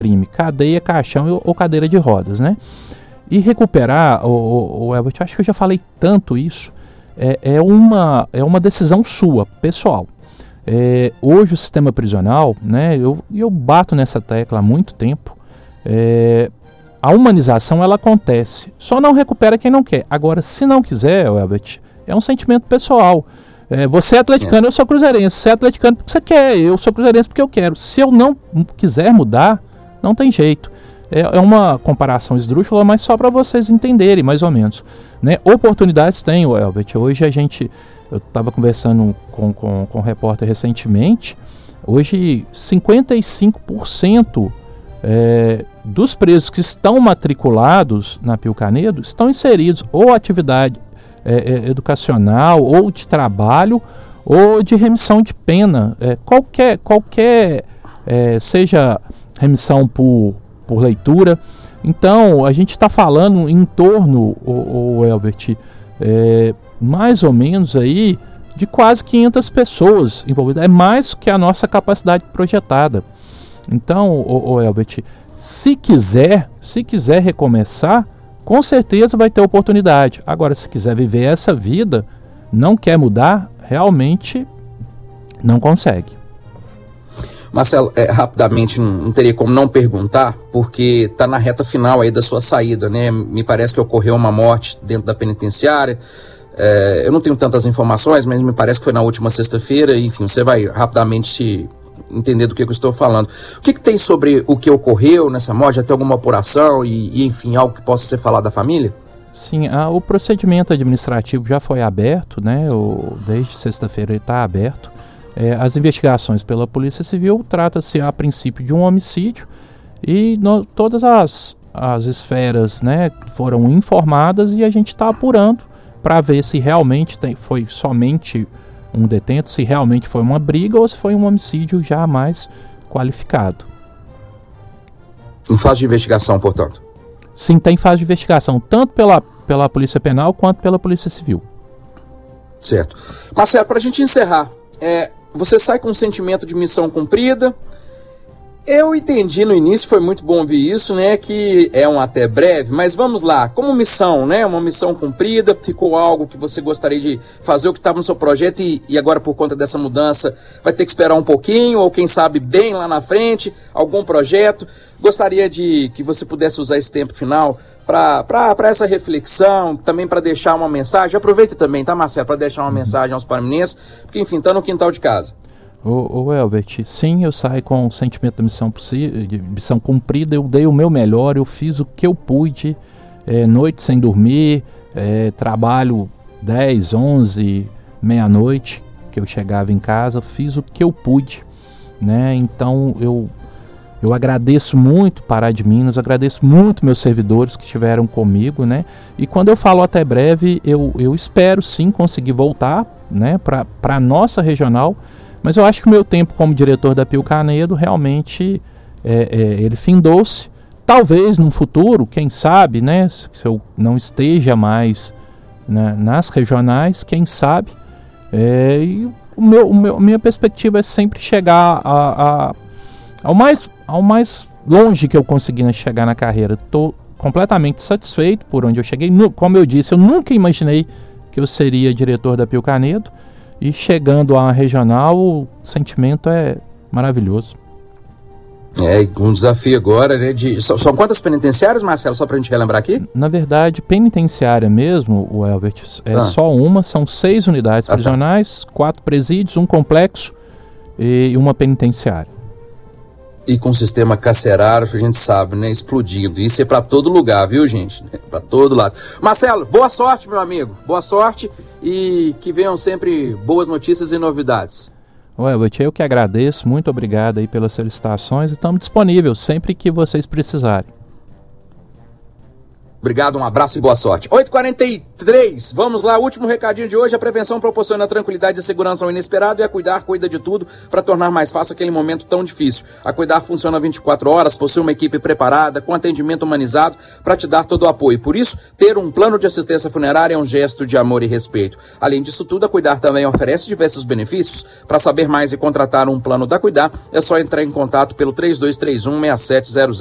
crime, cadeia, caixão ou cadeira de rodas, né? E recuperar, o Elbert, acho que eu já falei tanto isso, é uma decisão sua, pessoal. Hoje o sistema prisional, né, eu bato nessa tecla há muito tempo, a humanização ela acontece, só não recupera quem não quer. Agora, se não quiser, Elbert, é um sentimento pessoal. Você é atleticano, eu sou cruzeirense. Você é atleticano porque você quer, eu sou cruzeirense porque eu quero. Se eu não quiser mudar, não tem jeito. É uma comparação esdrúxula, mas só para vocês entenderem mais ou menos, né? Oportunidades tem, Elbert. Hoje eu estava conversando com um repórter recentemente, hoje 55% dos presos que estão matriculados na Pio Canedo estão inseridos ou atividade educacional, ou de trabalho, ou de remissão de pena, qualquer seja remissão por leitura. Então a gente está falando em torno, o Elbert, mais ou menos aí de quase 500 pessoas envolvidas, é mais que a nossa capacidade projetada. Então, o Elbert, se quiser recomeçar, com certeza vai ter oportunidade. Agora, se quiser viver essa vida, não quer mudar, realmente não consegue. Marcelo, rapidamente, não teria como não perguntar, porque está na reta final aí da sua saída, né? Me parece que ocorreu uma morte dentro da penitenciária. Eu não tenho tantas informações, mas me parece que foi na última sexta-feira. Enfim, você vai rapidamente se entender do que eu estou falando. O que tem sobre o que ocorreu nessa morte? Já tem alguma apuração e enfim, algo que possa ser falado da família? Sim, o procedimento administrativo já foi aberto, né? Desde sexta-feira ele está aberto. As investigações pela Polícia Civil trata-se a princípio de um homicídio e todas as esferas, né, foram informadas e a gente está apurando para ver se realmente foi somente um detento, se realmente foi uma briga ou se foi um homicídio já mais qualificado. Em fase de investigação, portanto? Sim, tem fase de investigação, tanto pela Polícia Penal quanto pela Polícia Civil. Certo. Marcelo, para a gente encerrar, você sai com um sentimento de missão cumprida. Eu entendi no início, foi muito bom ouvir isso, né, que é um até breve, mas vamos lá, como missão, né, uma missão cumprida, ficou algo que você gostaria de fazer, o que estava no seu projeto e agora por conta dessa mudança vai ter que esperar um pouquinho, ou quem sabe bem lá na frente, algum projeto. Gostaria de que você pudesse usar esse tempo final para essa reflexão, também para deixar uma mensagem. Aproveita também, tá, Marcelo, para deixar uma mensagem aos paraminenses, porque enfim, tá no quintal de casa. O Elbert, sim, eu saio com o sentimento de missão cumprida, eu dei o meu melhor, eu fiz o que eu pude, noite sem dormir, trabalho 10, 11, meia-noite, que eu chegava em casa, fiz o que eu pude, né? Então eu agradeço muito Pará de Minas, agradeço muito meus servidores que estiveram comigo, né? E quando eu falo até breve, eu espero sim conseguir voltar, né, para a nossa regional. Mas eu acho que o meu tempo como diretor da Pio Canedo realmente ele findou-se. Talvez no futuro, quem sabe, né, se eu não esteja mais nas regionais, quem sabe. E minha perspectiva é sempre chegar ao mais longe que eu conseguir chegar na carreira. Estou completamente satisfeito por onde eu cheguei. Como eu disse, eu nunca imaginei que eu seria diretor da Pio Canedo. E chegando a regional, o sentimento é maravilhoso. Um desafio agora, né? São quantas penitenciárias, Marcelo, só pra gente relembrar aqui? Na verdade, penitenciária mesmo, o Elbert, só uma, são 6 unidades prisionais, 4 presídios, um complexo e uma penitenciária. E com o sistema carcerário, a gente sabe, né, explodindo. Isso é pra todo lugar, viu, gente? Pra todo lado. Marcelo, boa sorte, meu amigo. Boa sorte e que venham sempre boas notícias e novidades. Elbert, eu que agradeço. Muito obrigado aí pelas solicitações. Estamos disponíveis sempre que vocês precisarem. Obrigado, um abraço e boa sorte. 8h43, vamos lá, último recadinho de hoje. A prevenção proporciona tranquilidade e segurança ao inesperado, e a Cuidar cuida de tudo para tornar mais fácil aquele momento tão difícil. A Cuidar funciona 24 horas, possui uma equipe preparada, com atendimento humanizado para te dar todo o apoio. Por isso, ter um plano de assistência funerária é um gesto de amor e respeito. Além disso tudo, a Cuidar também oferece diversos benefícios. Para saber mais e contratar um plano da Cuidar, é só entrar em contato pelo 3231-6700.